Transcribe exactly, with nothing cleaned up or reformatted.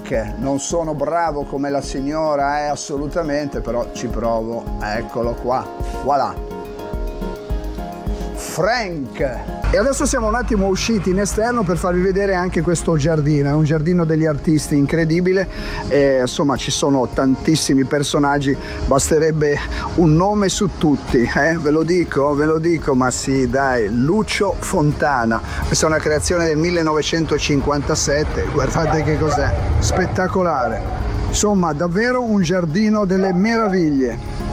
Frank, non sono bravo come la signora, eh, assolutamente, però ci provo. Eccolo qua, voilà. Frank. E adesso siamo un attimo usciti in esterno per farvi vedere anche questo giardino. È un giardino degli artisti incredibile, e insomma ci sono tantissimi personaggi, basterebbe un nome su tutti, eh? ve lo dico, ve lo dico, ma sì dai, Lucio Fontana. Questa è una creazione del millenovecentocinquantasette, guardate che cos'è, spettacolare. Insomma davvero un giardino delle meraviglie.